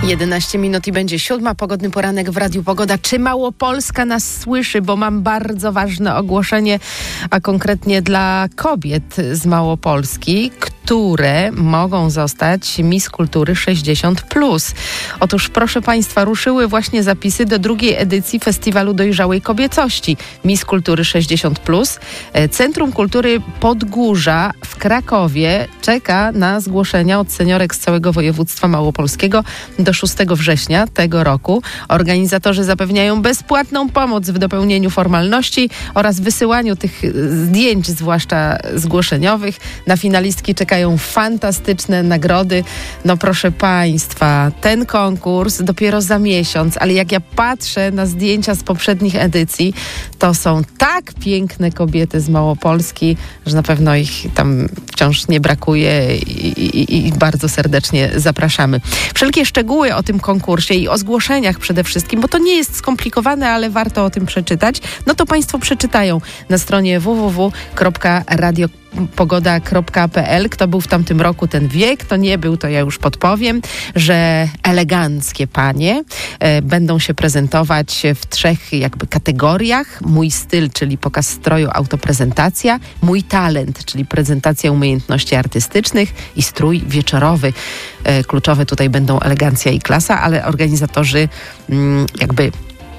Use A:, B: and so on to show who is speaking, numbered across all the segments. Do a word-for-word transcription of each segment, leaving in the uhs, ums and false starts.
A: jedenaście minut i będzie siódma. Pogodny poranek w Radiu Pogoda. Czy Małopolska nas słyszy? Bo mam bardzo ważne ogłoszenie, a konkretnie dla kobiet z Małopolski, które mogą zostać Miss Kultury sześćdziesiąt plus. Otóż, proszę Państwa, ruszyły właśnie zapisy do drugiej edycji Festiwalu Dojrzałej Kobiecości Miss Kultury sześćdziesiąt plus. Centrum Kultury Podgórza w Krakowie czeka na zgłoszenia od seniorek z całego województwa małopolskiego do szóstego września tego roku. Organizatorzy zapewniają bezpłatną pomoc w dopełnieniu formalności oraz wysyłaniu tych zdjęć, zwłaszcza zgłoszeniowych. Na finalistki czekają fantastyczne nagrody. No proszę Państwa, ten konkurs dopiero za miesiąc, ale jak ja patrzę na zdjęcia z poprzednich edycji, to są tak piękne kobiety z Małopolski, że na pewno ich tam wciąż nie brakuje i, i, i bardzo serdecznie zapraszamy. Wszelkie szczegóły o tym konkursie i o zgłoszeniach przede wszystkim, bo to nie jest skomplikowane, ale warto o tym przeczytać, no to Państwo przeczytają na stronie w w w kropka radio pogoda kropka p l. Kto był w tamtym roku, ten wie. Kto nie był, to ja już podpowiem, że eleganckie panie e, będą się prezentować w trzech jakby kategoriach. Mój styl, czyli pokaz stroju, autoprezentacja. Mój talent, czyli prezentacja umiejętności artystycznych i strój wieczorowy. E, kluczowe tutaj będą elegancja i klasa, ale organizatorzy mm, jakby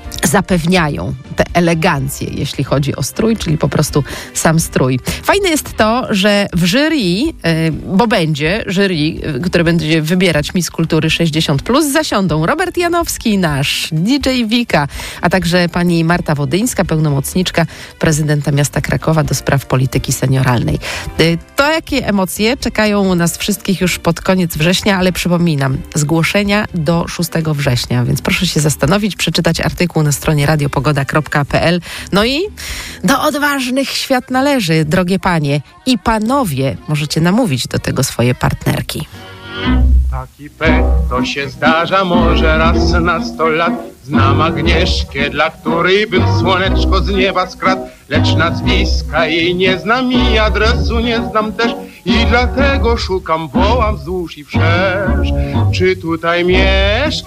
A: zapewniają tę elegancję, jeśli chodzi o strój, czyli po prostu sam strój. Fajne jest to, że w jury, bo będzie jury, które będzie wybierać Miss Kultury sześćdziesiąt plus, zasiądą Robert Janowski, nasz D J Wika, a także pani Marta Wodyńska, pełnomocniczka prezydenta miasta Krakowa do spraw polityki senioralnej. To jakie emocje czekają nas wszystkich już pod koniec września, ale przypominam, zgłoszenia do szóstego września, więc proszę się zastanowić, przeczytać artykuł na stronie radio pogoda kropka p l. No i do odważnych świat należy, drogie panie i panowie. Możecie namówić do tego swoje partnerki.
B: Taki pech to się zdarza może raz na sto lat. Znam Agnieszkę, dla której bym słoneczko z nieba skradł, lecz nazwiska jej nie znam i adresu nie znam też. I dlatego szukam, wołam wzdłuż i wszerz, czy tutaj mieszka